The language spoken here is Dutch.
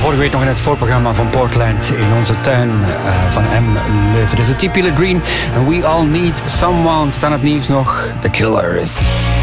vorige week nog in het voorprogramma van Portland in onze tuin van M. Leuven. Dit is de T-Pillar Green. And We All Need Someone. Tot aan het nieuws nog. The Killers.